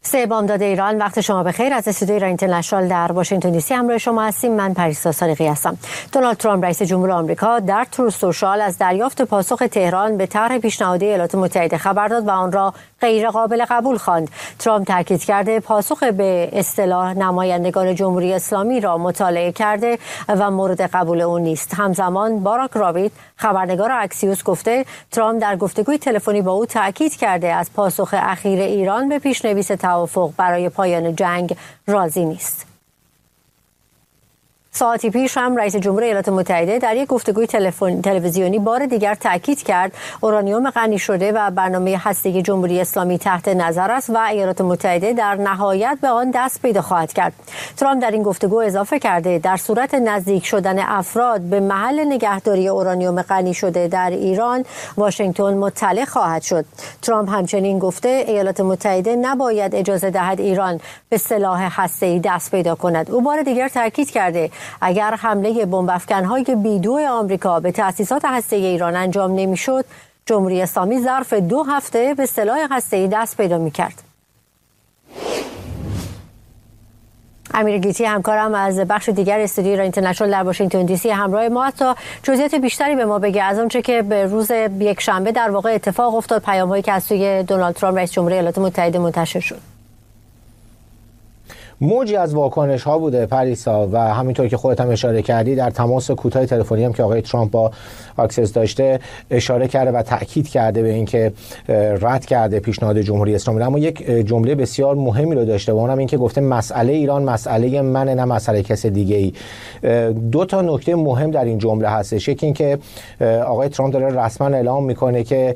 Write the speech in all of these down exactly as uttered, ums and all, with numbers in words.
سه بامداد ایران، وقت شما بخیر. از استودیوی ایران اینترنشنال در واشنگتن دی سی همراه شما هستیم. من پریسا صادقی هستم. دونالد ترامپ رئیس جمهور آمریکا در تروث سوشال از دریافت پاسخ تهران به طرح پیشنهادی ایالات متحده خبر داد و آن را غیر قابل قبول خواند. ترامپ تاکید کرده پاسخ به اصطلاح نمایندگان جمهوری اسلامی را مطالعه کرده و مورد قبول او نیست. همزمان باراک رابیت، خبرنگار اکسیوس، گفته ترامپ در گفتگوی تلفنی با او تاکید کرده از پاسخ اخیر ایران به پیشنویس توافق برای پایان جنگ راضی نیست. ساعتی پیش هم رئیس جمهور ایالات متحده در یک گفتگوی تلفن تلویزیونی بار دیگر تاکید کرد اورانیوم غنی شده و برنامه هسته‌ای جمهوری اسلامی تحت نظر است و ایالات متحده در نهایت به آن دست پیدا خواهد کرد. ترامپ در این گفتگو اضافه کرده در صورت نزدیک شدن افراد به محل نگهداری اورانیوم غنی شده در ایران، واشنگتن مطلع خواهد شد. ترامپ همچنین گفته ایالات متحده نباید اجازه دهد ایران به سلاح هسته‌ای دست پیدا کند. او بار دیگر تاکید کرده اگر حمله بمب افکن‌های بیدو آمریکا به تأسیسات هسته‌ای ایران انجام نمی‌شد، جمهوری اسلامی ظرف دو هفته به سلاح هسته‌ای دست پیدا می‌کرد. امیر گیتی همکارم از بخش دیگر استودیوی ایران اینترنشنال در واشنگتن دی سی همراه ما تا جزئیات بیشتری به ما بگه از آنچه که به روز یک شنبه در واقع اتفاق افتاد، پیام‌هایی که از سوی دونالد ترامپ رئیس جمهور ایالات متحده منتشر شد. موجی از واکنش ها بوده پریسا و همینطور که خودت هم اشاره کردی در تماس کوتاه تلفنی هم که آقای ترامپ با اکسس داشته اشاره کرده و تاکید کرده به اینکه رد کرده پیشنهاد جمهوری اسلامی، اما یک جمله بسیار مهمی رو داشته و اونم این که گفته مسئله ایران مسئله منه نه مسئله کس دیگه ای. دو تا نکته مهم در این جمله هستش. یکی این که آقای ترامپ داره رسما اعلام میکنه که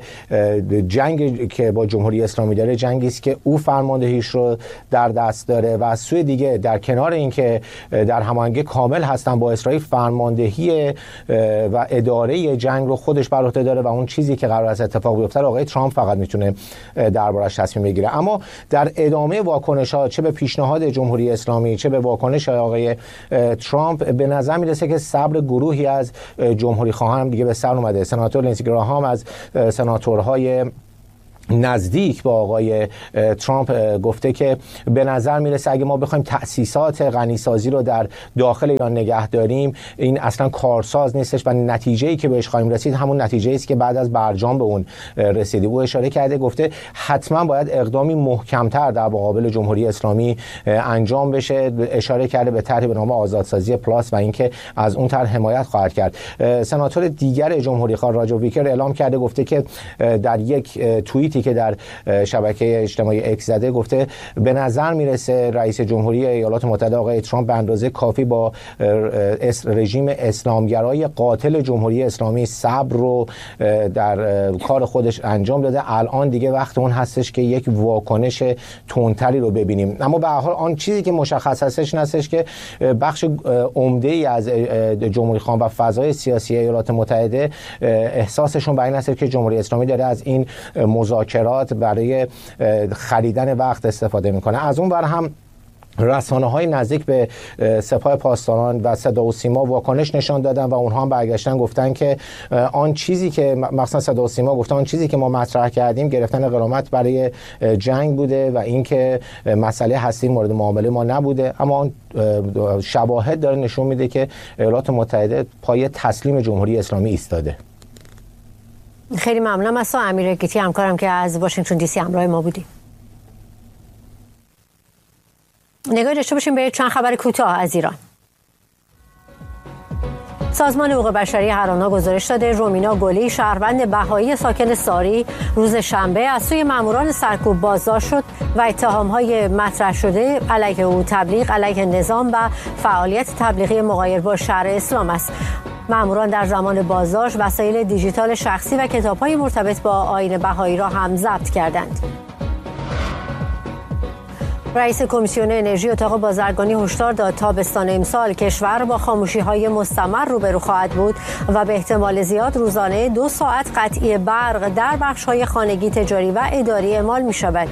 جنگ که با جمهوری اسلامی داره جنگی است که او فرماندهیش رو در دست داره و سوی دیگه در کنار اینکه در هماهنگی کامل هستن با اسرائیل، فرماندهی و اداره جنگ رو خودش بر عهده داره و اون چیزی که قرار است اتفاق بیفته آقای ترامپ فقط میتونه دربارش تصمیم بگیره. اما در ادامه واکنش‌ها چه به پیشنهاد جمهوری اسلامی چه به واکنش آقای ترامپ به نظر میرسه که صبر گروهی از جمهوری خواهان دیگه به سر اومده. سناتور لینزی گراهام از سناتورهای نزدیک با آقای ترامپ گفته که به نظر میرسه اگه ما بخوایم تأسیسات غنیسازی رو در داخل ایران نگه داریم این اصلا کارساز نیستش و نتیجه‌ای که بهش خواهیم رسید همون نتیجه‌ای است که بعد از برجام به اون رسیدی. او اشاره کرده گفته حتما باید اقدامی محکم‌تر در مقابل جمهوری اسلامی انجام بشه. اشاره کرده به طرحی به نام آزادسازی پلاس و اینکه از اون طرح حمایت خواهد کرد. سناتور دیگر جمهوری خواه راجر ویکر اعلام کرده گفته که در یک توییت که در شبکه اجتماعی اکس زده گفته به نظر میرسه رئیس جمهوری ایالات متحده آقای ترامپ به اندازه کافی با رژیم اسلامگرای قاتل جمهوری اسلامی صبر رو در کار خودش انجام داده. الان دیگه وقت اون هستش که یک واکنش تندتری رو ببینیم. اما به هر حال آن چیزی که مشخص هستش هستش که بخش عمده‌ای از جمهوری خواهان و فضای سیاسی ایالات متحده احساسشون بر این است که جمهوری اسلامی داره از این مذاکرات برای خریدن وقت استفاده میکنه. از اون ور هم رسانه های نزدیک به سپاه پاسداران و صدا و سیما واکنش نشان دادن و اونها هم برگشتن گفتن که آن چیزی که مثلا صدا و سیما گفتن آن چیزی که ما مطرح کردیم گرفتن غرامت برای جنگ بوده و اینکه مسئله هستی مورد معامله ما نبوده. اما شواهد داره نشون میده که ایالات متحده پای تسلیم جمهوری اسلامی ایستاده. خیلی ممنونم از امیر گیتی همکارم که از واشنگتن دی سی همراه ما بودیم. نگاه داشته باشیم به چند خبر کوتاه از ایران. سازمان حقوق بشری هرانا گزارش داده رومینا گلی، شهروند بهایی ساکن ساری، روز شنبه از سوی ماموران سرکوب بازداشت شد و اتهام‌های مطرح شده علیه او تبلیغ علیه نظام و فعالیت تبلیغی مغایر با شرع اسلام است. ماموران در زمان بازداشت وسایل دیجیتال شخصی و کتاب‌های مرتبط با آیین بهایی را هم ضبط کردند. رئیس کمیسیون انرژی اتاق بازرگانی هشدار داد تابستان امسال کشور با خاموشی‌های مستمر روبرو خواهد بود و به احتمال زیاد روزانه دو ساعت قطعی برق در بخش‌های خانگی، تجاری و اداری اعمال می‌شود.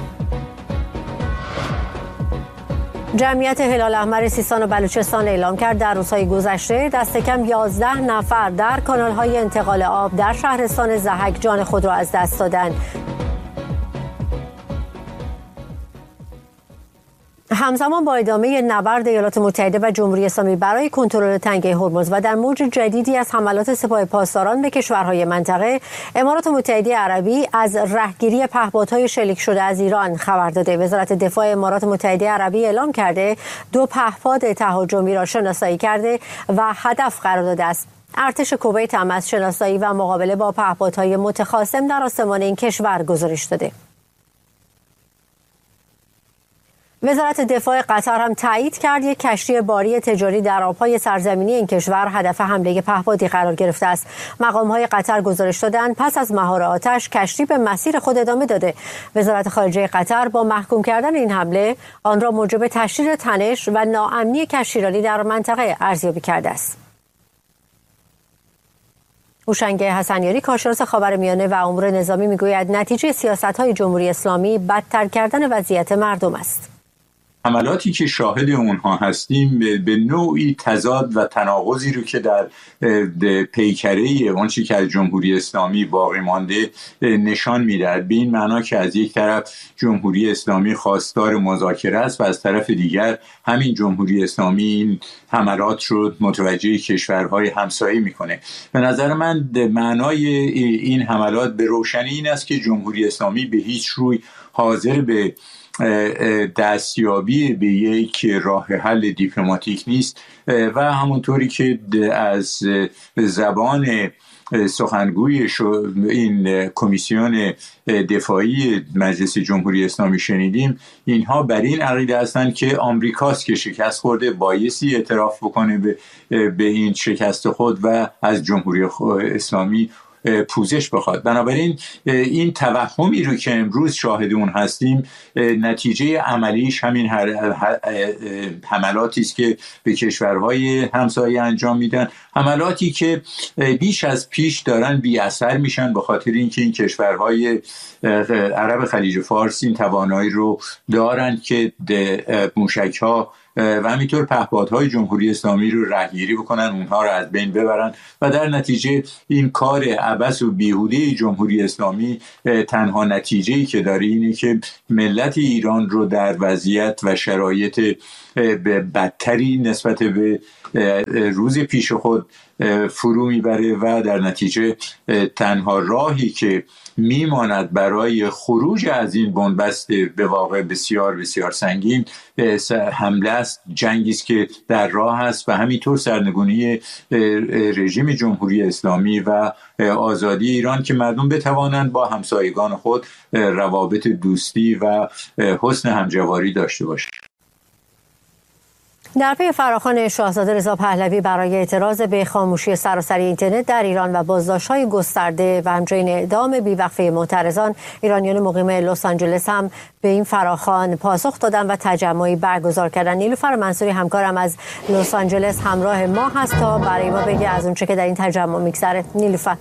جمعیت هلال احمر سیستان و بلوچستان اعلام کرد در روزهای گذشته دست کم یازده نفر در کانال‌های انتقال آب در شهرستان ضحک جان خود را از دست دادند. همزمان با ادامه نبرد ایالات متحده و جمهوری اسلامی برای کنترل تنگه هرمز و در موج جدیدی از حملات سپاه پاسداران به کشورهای منطقه، امارات متحده عربی از رهگیری پهپادهای شلیک شده از ایران خبر داده. وزارت دفاع امارات متحده عربی اعلام کرده دو پهپاد تهاجمی را شناسایی کرده و هدف قرار داده است. ارتش کویت هم از شناسایی و مقابله با پهپادهای متخاصم در آسمان این کشور گزارش داده. وزارت دفاع قطر هم تایید کرد یک کشتی باری تجاری در آبهای سرزمینی این کشور هدف حمله پهپادی قرار گرفته است. مقام‌های قطر گزارش دادند پس از مهار آتش کشتی به مسیر خود ادامه داده. وزارت خارجه قطر با محکوم کردن این حمله آن را موجب تشدید تنش و ناامنی کشتیرانی در منطقه ارزیابی کرده است. هوشنگ حسنیاری کارشناس خاورمیانه و امور نظامی میگوید نتیجه سیاست‌های جمهوری اسلامی بدتر کردن وضعیت مردم است. حملاتی که شاهد اونها هستیم به نوعی تضاد و تناقضی رو که در پیکره آنچه که از جمهوری اسلامی باقی مانده نشان میدهد، به این معنا که از یک طرف جمهوری اسلامی خواستار مذاکره است و از طرف دیگر همین جمهوری اسلامی این حملات رو متوجه کشورهای همسایه میکنه. به نظر من معنای این حملات به روشنی این است که جمهوری اسلامی به هیچ روی حاضر به دستیابی به یک راه حل دیپلماتیک نیست و همونطوری که از زبان سخنگوی این کمیسیون دفاعی مجلس جمهوری اسلامی شنیدیم، اینها بر این عقیده هستند که آمریکاست که شکست خورده، بایستی اعتراف بکنه به این شکست خود و از جمهوری اسلامی پوزش بخواد. بنابراین این توهمی رو که امروز شاهد اون هستیم نتیجه عملیش همین حملاتی است که به کشورهای همسایه انجام میدن، حملاتی که بیش از پیش دارن بی اثر میشن به خاطر اینکه این کشورهای عرب خلیج فارس این توانایی رو دارن که موشک‌ها و همینطور پهپادهای جمهوری اسلامی رو رهگیری بکنن، اونها رو از بین ببرن و در نتیجه این کار عبث و بیهوده جمهوری اسلامی تنها نتیجه‌ای که داره اینه که ملت ایران رو در وضعیت و شرایط بدتری نسبت به روز پیش خود فرو میبره و در نتیجه تنها راهی که میماند برای خروج از این بنبست به واقع بسیار بسیار سنگین حمله است، جنگی است که در راه است و همینطور سرنگونی رژیم جمهوری اسلامی و آزادی ایران که مردم بتوانند با همسایگان خود روابط دوستی و حسن همجواری داشته باشند. در پی فراخوان شاهزاده رضا پهلوی برای اعتراض به خاموشی سراسری اینترنت در ایران و بازداشت‌های گسترده و همچنین اعدام بیوقفه معترضان، ایرانیان مقیم لس آنجلس هم به این فراخوان پاسخ دادن و تجمعی برگزار کردن. نیلوفر منصوری همکارم از لس آنجلس همراه ما هست تا برای ما بگه از اون چه که در این تجمع میگذره. نیلوفر.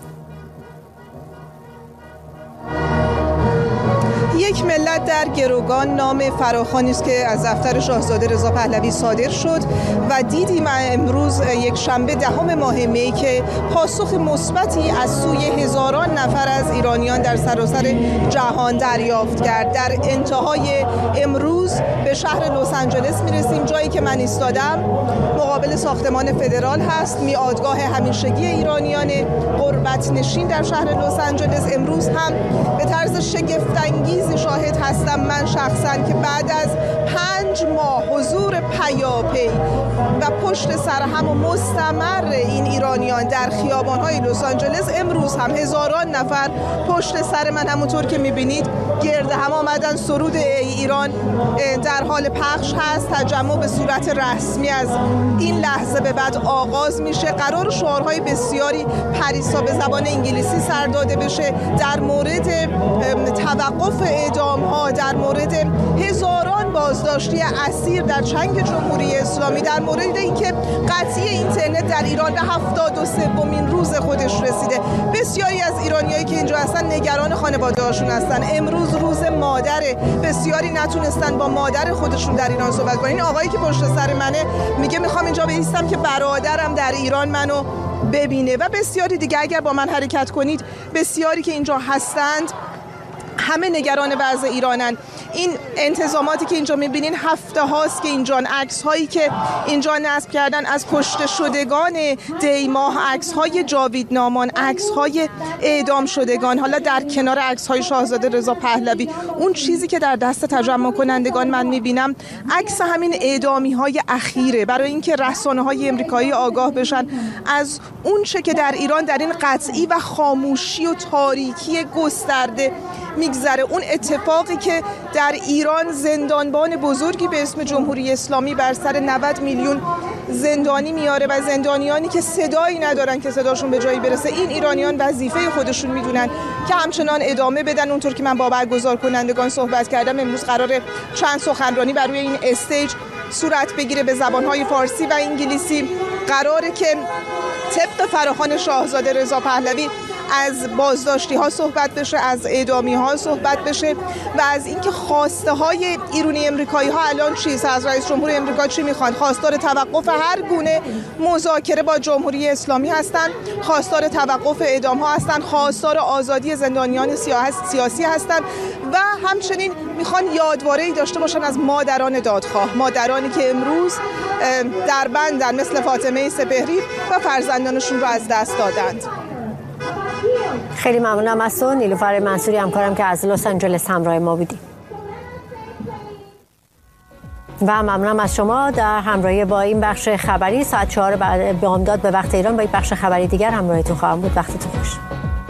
یک ملت در گروگان نام فراخوانی است که از دفتر شاهزاده رضا پهلوی صادر شد و دیدیم امروز یک شنبه دهم ماه می که پاسخ مثبتی از سوی هزاران نفر از ایرانیان در سراسر جهان دریافت کرد. در انتهای امروز به شهر لس آنجلس میرسیم. جایی که من ایستادم مقابل ساختمان فدرال هست، میادگاه همیشگی ایرانیان غربت نشین در شهر لس آنجلس. امروز هم به طرز شگفت انگیز شاهد هستم من شخصا که بعد از پنج ماه حضور پیاپی و پشت سر هم و مستمر این ایرانیان در خیابان‌های لس آنجلس، امروز هم هزاران نفر پشت سر من همونطور که می‌بینید گرد هم آمدن. سرود ای ایران در حال پخش هست. تجمع به صورت رسمی از این لحظه به بعد آغاز میشه. قرار شعارهای بسیاری پریسا به زبان انگلیسی سر داده بشه در مورد توقف اعدام‌ها، در مورد هزاران بازداشتی اسیر در چنگ جمهوری اسلامی، در مورد اینکه قطعی اینترنت در ایران به هفتاد و سومین روز خودش رسیده. بسیاری از ایرانیایی که اینجا هستن نگران خانواده‌هاشون هستن. امروز روز مادره، بسیاری نتونستن با مادر خودشون در ایران صحبت کنن. این آقایی که پشت سر منه میگه میخوام اینجا بایستم که برادرم در ایران منو ببینه و بسیاری دیگه. اگر با من حرکت کنید بسیاری که اینجا هستند همه نگران وضع ایرانن. این انتظاماتی که اینجا میبینین هفته هاست که اینجا، عکس هایی که اینجا نصب کردن از کشته شدگان دی ماه، عکس های جاویدنامان، عکس های اعدام شدگان، حالا در کنار عکس های شاهزاده رضا پهلوی اون چیزی که در دست تجمع کنندگان من میبینم عکس همین اعدامی های اخیره، برای اینکه رسانه های امریکایی آگاه بشن از اون چه که در ایران در این قطعی و خاموشی و تاریکی گسترده میگذره. اون اتفاقی که در ایران زندانبان بزرگی به اسم جمهوری اسلامی بر سر نود میلیون زندانی میاره و زندانیانی که صدایی ندارن که صداشون به جایی برسه. این ایرانیان وظیفه خودشون میدونن که همچنان ادامه بدن. اونطور که من با برگزار کنندگان صحبت کردم، امروز قراره چند سخنرانی برای این استیج صورت بگیره به زبانهای فارسی و انگلیسی. قراره که طبق فراخوان شاهزاده رضا پهلوی از بازداشتی ها صحبت بشه، از اعدامی ها صحبت بشه و از اینکه خواسته های ایرانی امریکایی ها الان چیست. از رئیس جمهور امریکا چی میخوان؟ خواستار توقف هر گونه مذاکره با جمهوری اسلامی هستند، خواستار توقف اعدام ها هستند، خواستار آزادی زندانیان سیاسی هستند و همچنین میخوان یادواره‌ای داشته باشن از مادران دادخواه، مادرانی که امروز در بندن مثل فاطمه سپهری و فرزندانشون رو از دست دادند. خیلی ممنونم از تو نیلوفر منصوری، همکارم که از لس آنجلس همراه ما بودی. و ممنونم از شما در همراهی با این بخش خبری. ساعت چهار بعد بامداد به وقت ایران با این بخش خبری دیگر همراهتون خواهم بود. وقتتون خوش.